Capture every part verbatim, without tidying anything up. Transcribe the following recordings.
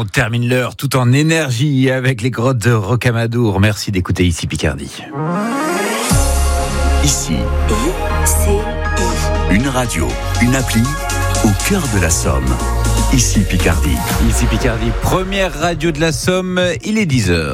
on termine l'heure tout en énergie avec les grottes de Rocamadour. Merci d'écouter Ici Picardie. Ici, I C I. une radio, une appli au cœur de la Somme. Ici Picardie. Ici Picardie, première radio de la Somme, il est dix heures.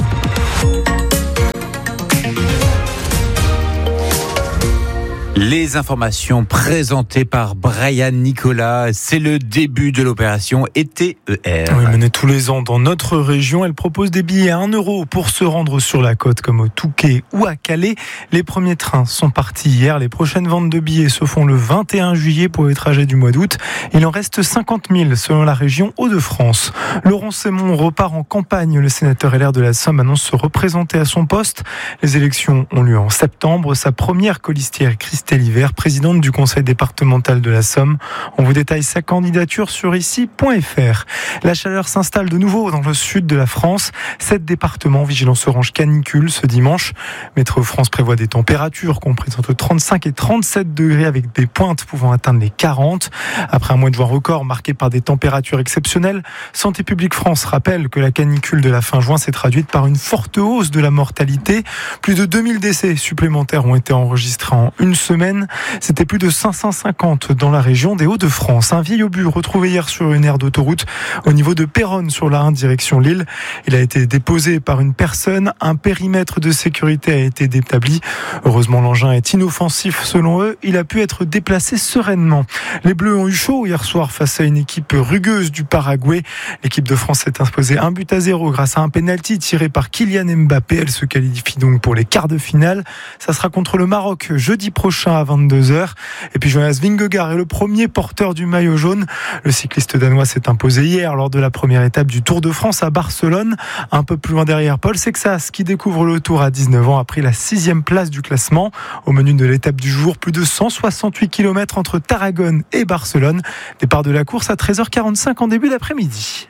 Les informations présentées par Brian Nicolas, c'est le début de l'opération E T E R. Oui, menée tous les ans dans notre région, elle propose des billets à un euro pour se rendre sur la côte comme au Touquet ou à Calais. Les premiers trains sont partis hier. Les prochaines ventes de billets se font le vingt et un juillet pour les trajets du mois d'août. Il en reste cinquante mille selon la région Hauts-de-France. Laurent Sémon repart en campagne. Le sénateur L R de la Somme annonce se représenter à son poste. Les élections ont lieu en septembre. Sa première colistière, Christelle Hiver, présidente du conseil départemental de la Somme. On vous détaille sa candidature sur ici point f r. La chaleur s'installe de nouveau dans le sud de la France. Sept départements vigilance orange canicule ce dimanche. Météo France prévoit des températures comprises entre trente-cinq et trente-sept degrés avec des pointes pouvant atteindre les quarante. Après un mois de juin record marqué par des températures exceptionnelles, Santé publique France rappelle que la canicule de la fin juin s'est traduite par une forte hausse de la mortalité. Plus de deux mille décès supplémentaires ont été enregistrés en une semaine. C'était plus de cinq cent cinquante dans la région des Hauts-de-France. Un vieil obus retrouvé hier sur une aire d'autoroute au niveau de Péronne sur la un direction Lille. Il a été déposé par une personne. Un périmètre de sécurité a été établi. Heureusement, l'engin est inoffensif selon eux. Il a pu être déplacé sereinement. Les Bleus ont eu chaud hier soir face à une équipe rugueuse du Paraguay. L'équipe de France s'est imposée un but à zéro grâce à un pénalty tiré par Kylian Mbappé. Elle se qualifie donc pour les quarts de finale. Ça sera contre le Maroc jeudi prochain à vingt-deux heures. Et puis Jonas Vingegaard est le premier porteur du maillot jaune. Le cycliste danois s'est imposé hier lors de la première étape du Tour de France à Barcelone. Un peu plus loin derrière, Paul Sexas qui découvre le Tour à dix-neuf ans a pris la sixième place du classement. Au menu de l'étape du jour, plus de cent soixante-huit kilomètres entre Tarragone et Barcelone. Départ de la course à treize heures quarante-cinq en début d'après-midi.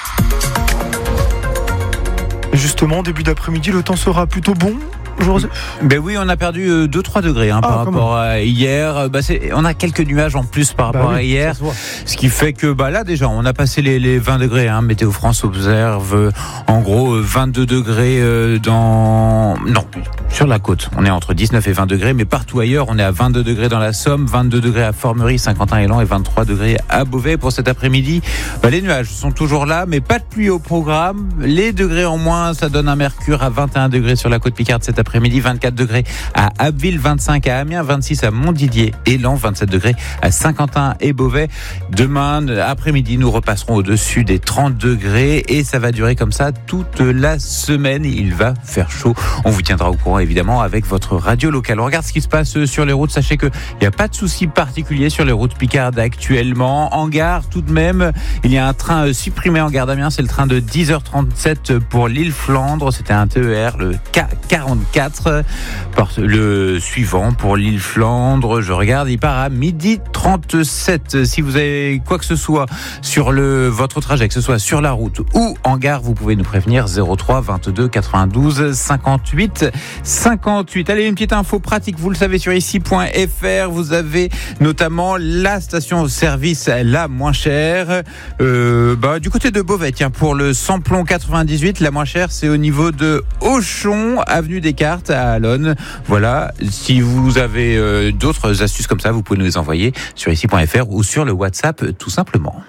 Et justement, début d'après-midi, le temps sera plutôt bon. Ben oui, on a perdu deux à trois degrés hein, ah, par rapport à hier. Bah c'est, on a quelques nuages en plus par rapport bah oui, à hier. Ce qui fait que bah là déjà, on a passé les, les vingt degrés. Hein. Météo France observe en gros vingt-deux degrés euh, dans... Non, sur la côte. On est entre dix-neuf et vingt degrés. Mais partout ailleurs, on est à vingt-deux degrés dans la Somme, vingt-deux degrés à Formerie, Saint-Quentin-et-Laon et vingt-trois degrés à Beauvais. Pour cet après-midi, bah, les nuages sont toujours là, mais pas de pluie au programme. Les degrés en moins, ça donne un mercure à vingt et un degrés sur la côte Picarde cet après-midi. Après-midi, vingt-quatre degrés à Abbeville, vingt-cinq à Amiens, vingt-six à Montdidier et Lens, vingt-sept degrés à Saint-Quentin et Beauvais. Demain après-midi, nous repasserons au-dessus des trente degrés et ça va durer comme ça toute la semaine. Il va faire chaud. On vous tiendra au courant évidemment avec votre radio locale. On regarde ce qui se passe sur les routes. Sachez qu'il n'y a pas de souci particulier sur les routes Picardes actuellement. En gare, tout de même, il y a un train supprimé en gare d'Amiens. C'est le train de dix heures trente-sept pour l'île Flandre. C'était un T E R, le K quarante-quatre. Le suivant pour l'île Flandre, je regarde, il part à midi trente-sept. Si vous avez quoi que ce soit sur le, votre trajet, que ce soit sur la route ou en gare, vous pouvez nous prévenir zéro trois vingt-deux quatre-vingt-douze cinquante-huit cinquante-huit. Allez, une petite info pratique, vous le savez sur ici point f r, vous avez notamment la station-service la moins chère euh, bah, du côté de Beauvais. Tiens, pour le samplon quatre-vingt-dix-huit, la moins chère, c'est au niveau de Auchon, avenue des Cartes à Alonne. Voilà, si vous avez euh, d'autres astuces comme ça, vous pouvez nous les envoyer sur ici point f r ou sur le WhatsApp tout simplement.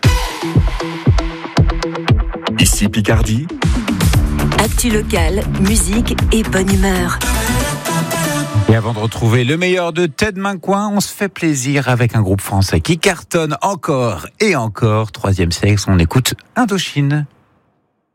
Ici Picardie. Actu locale, musique et bonne humeur. Et avant de retrouver le meilleur de Ted Mincoin, on se fait plaisir avec un groupe français qui cartonne encore et encore. Troisième sexe, on écoute Indochine.